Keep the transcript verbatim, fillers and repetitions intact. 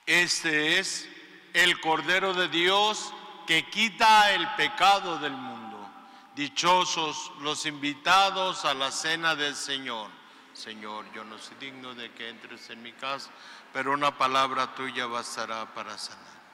Este es el Cordero de Dios que quita el pecado del mundo. Dichosos los invitados a la cena del Señor. Señor, yo no soy digno de que entres en mi casa, pero una palabra tuya bastará para sanar.